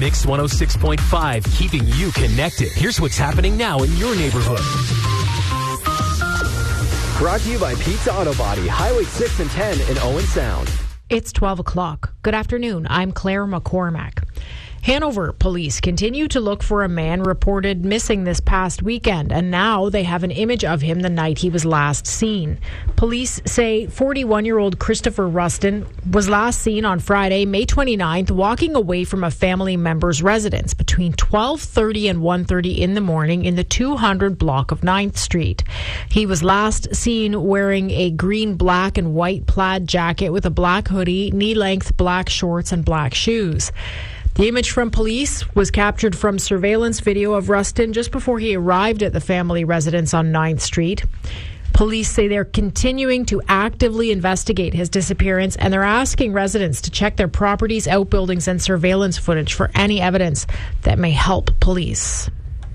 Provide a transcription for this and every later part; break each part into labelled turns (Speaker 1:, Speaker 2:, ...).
Speaker 1: Mix 106.5, keeping you connected. Here's what's happening now in your neighborhood.
Speaker 2: Brought to you by Pizza Auto Body, Highway 6 and 10 in Owen Sound.
Speaker 3: It's 12 o'clock. Good afternoon. I'm Claire McCormack. Hanover police continue to look for a man reported missing this past weekend, and now they have an image of him the night he was last seen. Police say 41-year-old Christopher Rustin was last seen on Friday, May 29th, walking away from a family member's residence between 12:30 and 1:30 in the morning in the 200 block of 9th Street. He was last seen wearing a green, black, and white plaid jacket with a black hoodie, knee-length black shorts, and black shoes. The image from police was captured from surveillance video of Rustin just before he arrived at the family residence on 9th Street. Police say they're continuing to actively investigate his disappearance, and they're asking residents to check their properties, outbuildings, and surveillance footage for any evidence that may help police.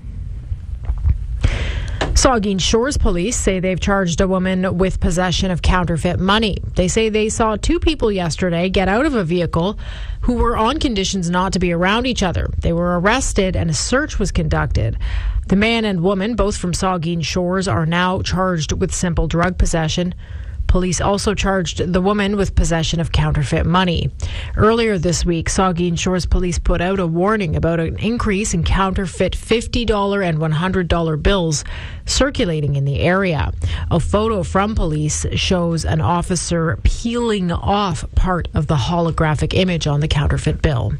Speaker 3: Saugeen Shores police say they've charged a woman with possession of counterfeit money. They say they saw two people yesterday get out of a vehicle who were on conditions not to be around each other. They were arrested and a search was conducted. The man and woman, both from Saugeen Shores, are now charged with simple drug possession. Police also charged the woman with possession of counterfeit money. Earlier this week, Saugeen Shores police put out a warning about an increase in counterfeit $50 and $100 bills circulating in the area. A photo from police shows an officer peeling off part of the holographic image on the counterfeit bill.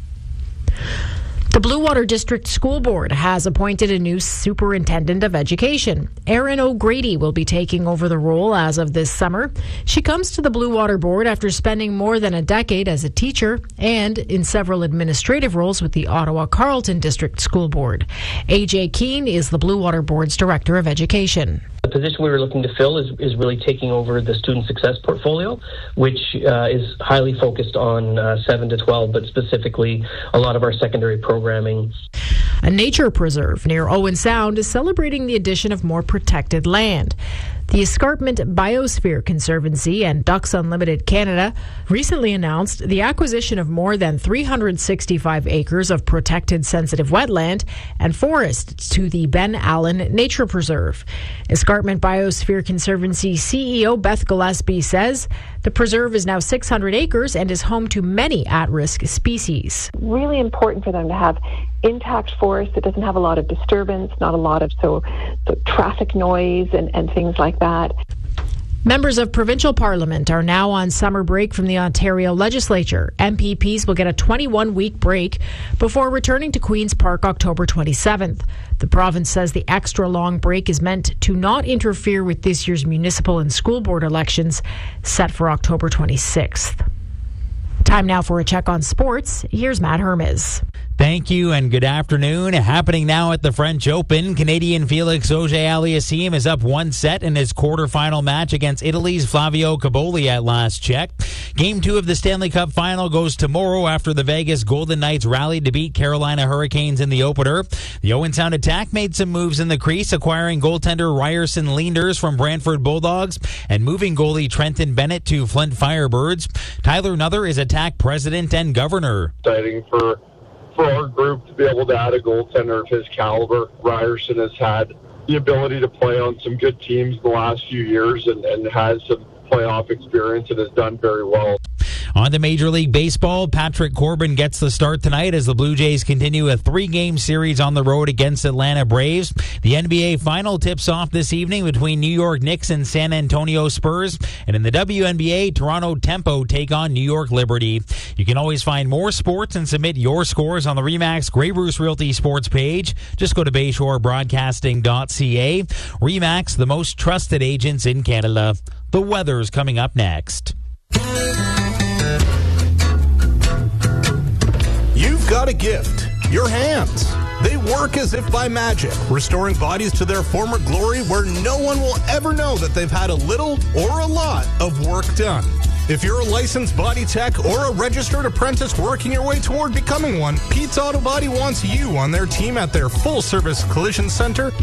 Speaker 3: The Blue Water District School Board has appointed a new superintendent of education. Erin O'Grady will be taking over the role as of this summer. She comes to the Blue Water Board after spending more than a decade as a teacher and in several administrative roles with the Ottawa-Carleton District School Board. AJ Keane is the Blue Water Board's Director of Education.
Speaker 4: The position we were looking to fill is really taking over the student success portfolio, which is highly focused on 7 to 12, but specifically a lot of our secondary programming.
Speaker 3: A nature preserve near Owen Sound is celebrating the addition of more protected land. The Escarpment Biosphere Conservancy and Ducks Unlimited Canada recently announced the acquisition of more than 365 acres of protected sensitive wetland and forest to the Ben Allen Nature Preserve. Escarpment Biosphere Conservancy CEO Beth Gillespie says the preserve is now 600 acres and is home to many at-risk species.
Speaker 5: Really important for them to have intact forest that doesn't have a lot of disturbance, not a lot of so traffic noise and things like that.
Speaker 3: Members of provincial parliament are now on summer break from the Ontario legislature. MPPs will get a 21-week break before returning to Queen's Park October 27th. The province says the extra long break is meant to not interfere with this year's municipal and school board elections set for October 26th. Time now for a check on sports. Here's Matt Hermes.
Speaker 6: Thank you and good afternoon. Happening now at the French Open, Canadian Felix Auger-Aliassime is up one set in his quarterfinal match against Italy's Flavio Cobolli at last check. Game 2 of the Stanley Cup final goes tomorrow after the Vegas Golden Knights rallied to beat Carolina Hurricanes in the opener. The Owen Sound attack made some moves in the crease, acquiring goaltender Ryerson Leenders from Brantford Bulldogs and moving goalie Trenton Bennett to Flint Firebirds. Tyler Nuther is attack president and governor.
Speaker 7: Exciting for our group to be able to add a goaltender of his caliber. Ryerson has had the ability to play on some good teams the last few years and has some playoff experience and has done very well.
Speaker 6: On to Major League Baseball, Patrick Corbin gets the start tonight as the Blue Jays continue a 3-game series on the road against Atlanta Braves. The NBA final tips off this evening between New York Knicks and San Antonio Spurs. And in the WNBA, Toronto Tempo take on New York Liberty. You can always find more sports and submit your scores on the RE/MAX Grey Bruce Realty Sports page. Just go to BayShoreBroadcasting.ca. RE/MAX, the most trusted agents in Canada. The weather's coming up next.
Speaker 8: You've got a gift. Your hands. They work as if by magic, restoring bodies to their former glory where no one will ever know that they've had a little or a lot of work done. If you're a licensed body tech or a registered apprentice working your way toward becoming one, Pete's Auto Body wants you on their team at their full-service collision center